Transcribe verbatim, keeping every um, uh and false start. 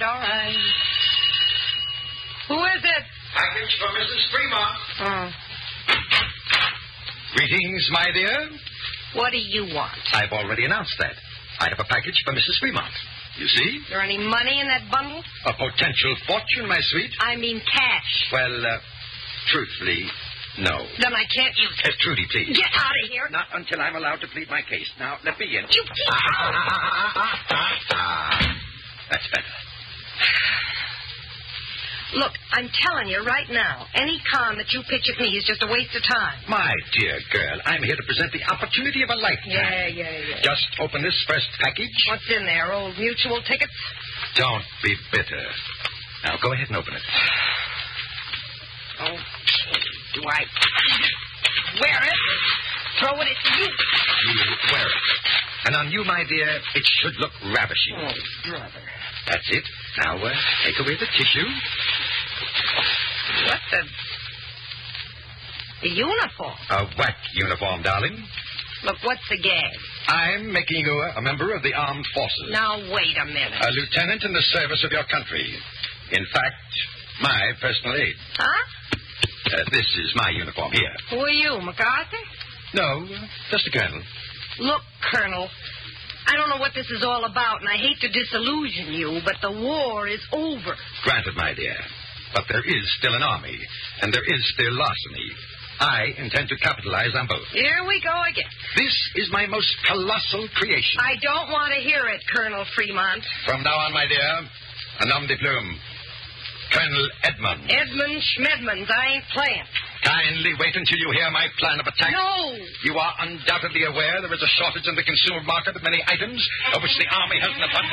all right. Who is it? Package for Missus Fremont. Oh. Greetings, my dear. What do you want? I've already announced that. I have a package for Missus Fremont. You see? Is there any money in that bundle? A potential fortune, my sweet. I mean cash. Well, uh, truthfully, no. Then I can't use Uh, it. Trudy, please. Get out of here. Not until I'm allowed to plead my case. Now, let me in. You Ah, ah, ah, ah, ah, ah. That's better. Look, I'm telling you right now, any con that you pitch at me is just a waste of time. My dear girl, I'm here to present the opportunity of a lifetime. Yeah, yeah, yeah. Just open this first package. What's in there? Old mutual tickets? Don't be bitter. Now, go ahead and open it. Oh, do I wear it? Throw it at you? You wear it. And on you, my dear, it should look ravishing. Oh, brother. That's it. Now, uh, take away the tissue. What the... The uniform. A whack uniform, darling. Look, what's the gag? I'm making you a, a member of the armed forces. Now, wait a minute. A lieutenant in the service of your country. In fact, my personal aide. Huh? Uh, this is my uniform here. Who are you, MacArthur? No, just a colonel. Look, Colonel, I don't know what this is all about, and I hate to disillusion you, but the war is over. Granted, my dear. But there is still an army, and there is still larceny. I intend to capitalize on both. Here we go again. This is my most colossal creation. I don't want to hear it, Colonel Fremont. From now on, my dear, a nom de plume. Colonel Edmund. Edmund Schmedmund, I ain't playing. Kindly wait until you hear my plan of attack. No! You are undoubtedly aware there is a shortage in the consumer market of many items of which the Army has an abundance.